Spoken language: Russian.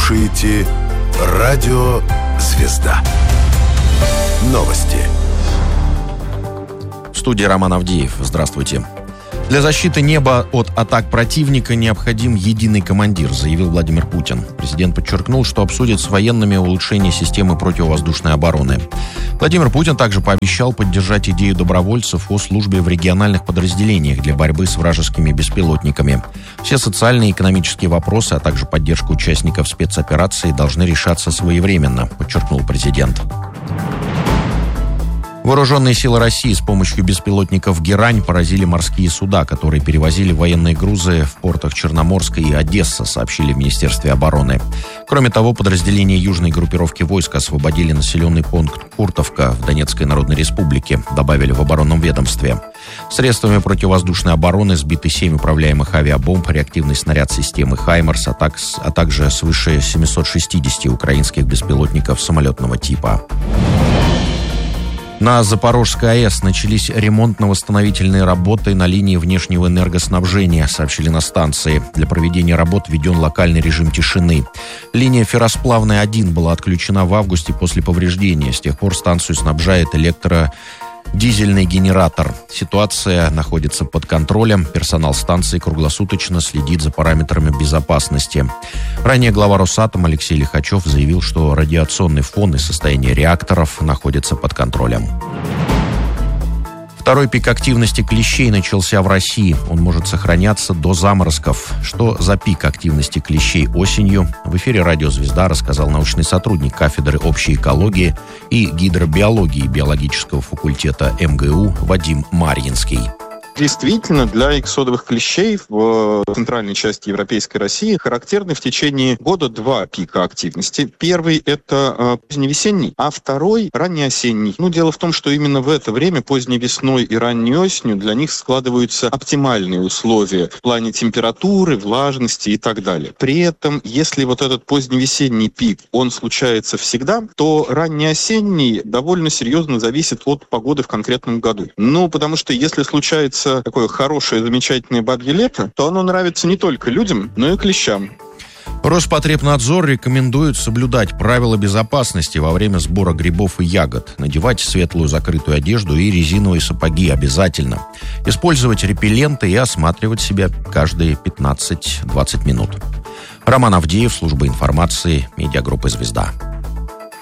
слушаете «Радио Звезда». Новости. В студии Роман Авдеев. Здравствуйте. Для защиты неба от атак противника необходим единый командир, заявил Владимир Путин. Президент подчеркнул, что обсудит с военными улучшение системы противовоздушной обороны. Владимир Путин также пообещал поддержать идею добровольцев о службе в региональных подразделениях для борьбы с вражескими беспилотниками. Все социальные и экономические вопросы, а также поддержка участников спецоперации должны решаться своевременно, подчеркнул президент. Вооруженные силы России с помощью беспилотников «Герань» поразили морские суда, которые перевозили военные грузы в портах Черноморска и Одесса, сообщили в Министерстве обороны. Кроме того, подразделения южной группировки войск освободили населенный пункт Куртовка в Донецкой Народной Республике, добавили в оборонном ведомстве. Средствами противовоздушной обороны сбиты 7 управляемых авиабомб, реактивный снаряд системы «Хаймерс», а также свыше 760 украинских беспилотников самолетного типа. На Запорожской АЭС начались ремонтно-восстановительные работы на линии внешнего энергоснабжения, сообщили на станции. Для проведения работ введен локальный режим тишины. Линия ферросплавная 1 была отключена в августе после повреждения. С тех пор станцию снабжает электродизельный генератор. Ситуация находится под контролем. Персонал станции круглосуточно следит за параметрами безопасности. Ранее глава Росатома Алексей Лихачев заявил, что радиационный фон и состояние реакторов находятся под контролем. Второй пик активности клещей начался в России. Он может сохраняться до заморозков. Что за пик активности клещей осенью? В эфире «Радио Звезда» рассказал научный сотрудник кафедры общей экологии и гидробиологии биологического факультета МГУ Вадим Марьинский. Действительно, для иксодовых клещей в центральной части Европейской России характерны в течение года 2 пика активности. Первый – это поздневесенний, а второй – раннеосенний. Дело в том, что именно в это время, поздней весной и ранней осенью, для них складываются оптимальные условия в плане температуры, влажности и так далее. При этом, если вот этот поздневесенний пик, он случается всегда, то раннеосенний довольно серьезно зависит от погоды в конкретном году. Потому что если случается такое хорошее, замечательное бабье лето, то оно нравится не только людям, но и клещам. Роспотребнадзор рекомендует соблюдать правила безопасности во время сбора грибов и ягод, надевать светлую закрытую одежду и резиновые сапоги обязательно, использовать репелленты и осматривать себя каждые 15-20 минут. Роман Авдеев, служба информации, медиагруппы «Звезда».